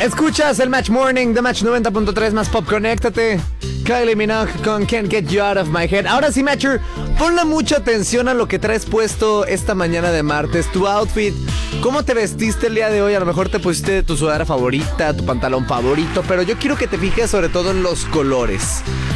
Escuchas el Match Morning de Match 90.3 más Pop. Conéctate. Kylie Minogue con Can't Get You Out of My Head. Ahora sí, Matcher, ponle mucha atención a lo que traes puesto esta mañana de martes. Tu outfit, cómo te vestiste el día de hoy. A lo mejor te pusiste tu sudadera favorita, tu pantalón favorito, pero yo quiero que te fijes sobre todo en los colores.